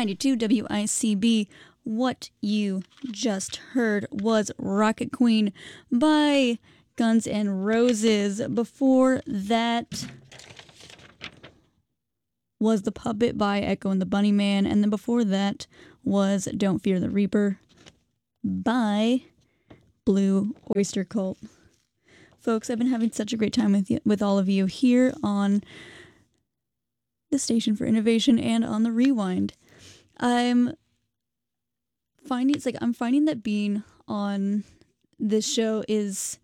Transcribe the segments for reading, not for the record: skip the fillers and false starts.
92 WICB. What you just heard was Rocket Queen by Guns N' Roses. Before that was The Puppet by Echo and the Bunnymen. And then before that was Don't Fear the Reaper by Blue Oyster Cult. Folks, I've been having such a great time with all of you here on the Station for Innovation and on the Rewind. I'm finding that being on this show is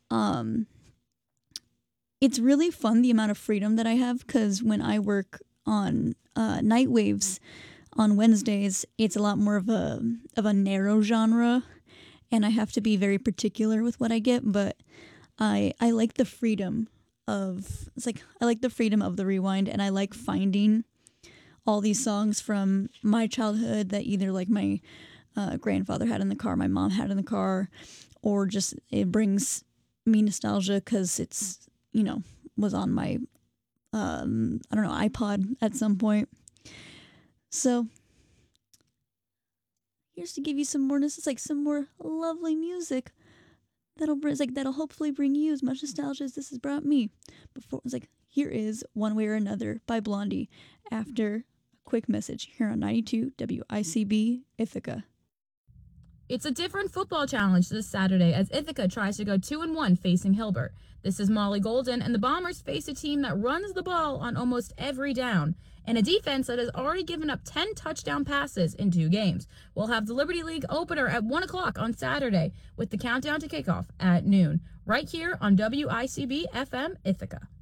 it's really fun, the amount of freedom that I have, because when I work on Nightwaves on Wednesdays, it's a lot more of a narrow genre, and I have to be very particular with what I get, but I like the freedom of the Rewind, and I like finding all these songs from my childhood that either like my grandfather had in the car, my mom had in the car, or just it brings me nostalgia because it's, was on my iPod at some point. So here's to give you some more. This is like some more lovely music that'll hopefully bring you as much nostalgia as this has brought me. Before it's like, here is One Way or Another by Blondie after a quick message here on 92 WICB Ithaca. It's a different football challenge this Saturday as Ithaca tries to go 2-1 facing Hilbert. This is Molly Golden, and the Bombers face a team that runs the ball on almost every down, and a defense that has already given up 10 touchdown passes in 2 games. We'll have the Liberty League opener at 1 o'clock on Saturday with the countdown to kickoff at noon, right here on WICB FM Ithaca.